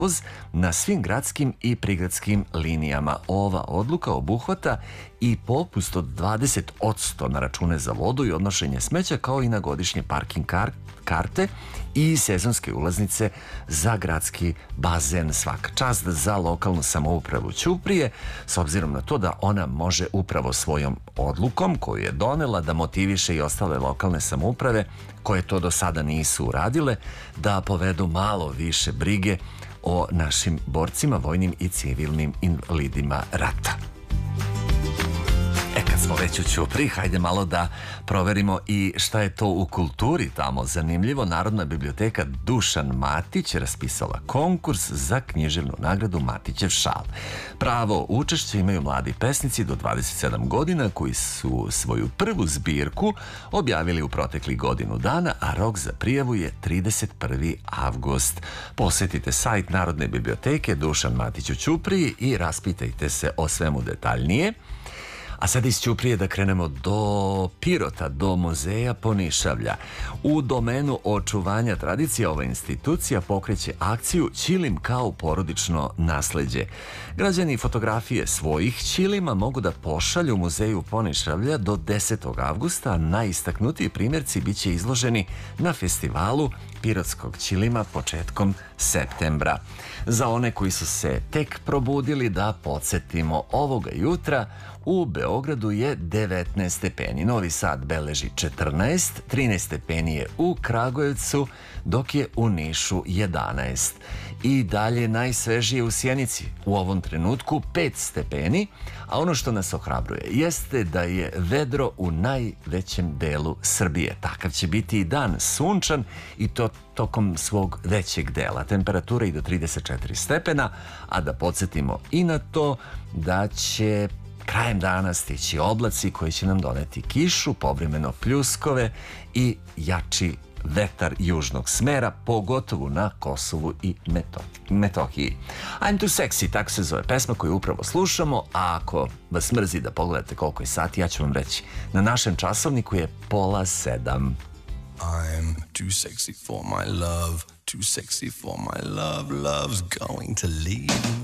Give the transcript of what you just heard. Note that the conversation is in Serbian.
na svim gradskim i prigradskim linijama. Ova odluka obuhvata i popust od 20% na račune za vodu i odnošenje smeća, kao i na godišnje parking karte i sezonske ulaznice za gradski bazen. Svaka čast za lokalnu samoupravu Ćuprije, s obzirom na to da ona može upravo svojom odlukom koju je donela da motiviše i ostale lokalne samouprave koje to do sada nisu uradile, da povedu malo više brige o našim borcima, vojnim i civilnim invalidima rata. Kad smo već u Ćupriji, hajde malo da proverimo i šta je to u kulturi tamo zanimljivo. Narodna biblioteka Dušan Matić raspisala konkurs za književnu nagradu Matićev šal. Pravo učešće imaju mladi pesnici do 27 godina koji su svoju prvu zbirku objavili u proteklih godinu dana, a rok za prijavu je 31. avgust. Posetite sajt Narodne biblioteke Dušan Matić u Ćupriji i raspitajte se o svemu detaljnije. A sad iz Ćuprije da krenemo do Pirota, do muzeja Ponišavlja. U domenu očuvanja tradicije ova institucija pokreće akciju Ćilim kao porodično nasleđe. Građani fotografije svojih ćilima mogu da pošalju muzeju Ponišavlja do 10. avgusta. Najistaknutiji primjerci bit će izloženi na festivalu pirotskog ćilima početkom septembra. Za one koji su se tek probudili, da podsjetimo, ovoga jutra u Beogradu je 19 stepeni, Novi Sad beleži 14, 13 stepeni je u Kragujevcu, dok je u Nišu 11. I dalje najsvežije u Sjenici, u ovom trenutku 5 stepeni, a ono što nas ohrabruje jeste da je vedro u najvećem delu Srbije. Takav će biti i dan, sunčan, i to tokom svog većeg dela. Temperatura i do 34 stepena, a da podsjetimo i na to da će krajem dana stići oblaci koji će nam doneti kišu, povremeno pljuskove i jači vetar južnog smera, pogotovo na Kosovu i Metohiji. I'm Too Sexy, tako se zove pesma koju upravo slušamo, a ako vas mrzi da pogledate koliko je sati, ja ću vam reći. Na našem časovniku je 6:30. I'm too sexy for my love, too sexy for my love, love's going to leave.